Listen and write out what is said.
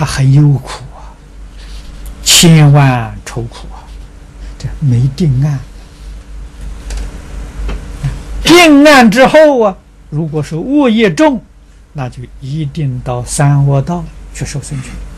他很忧苦啊，千万愁苦啊，这没定案。定案之后啊，如果是恶业重，那就一定到三恶道去受生去。